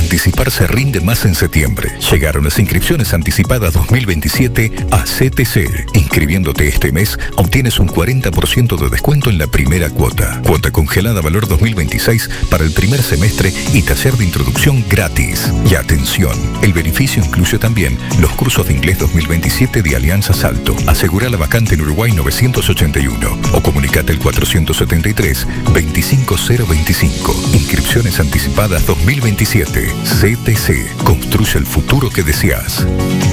Anticiparse rinde más en septiembre. Llegaron las inscripciones anticipadas 2027 a CTC. Inscribiéndote este mes, obtienes un 40% de descuento en la primera cuota. Cuota congelada valor 2026 para el primer semestre y taller de introducción gratis. Y atención, el beneficio incluye también los cursos de inglés 2027 de Alianza Salto. Asegura la vacante en Uruguay 981 o comunicate al 473-25025. Inscripciones anticipadas 2027. CTC. Construye el futuro que deseas.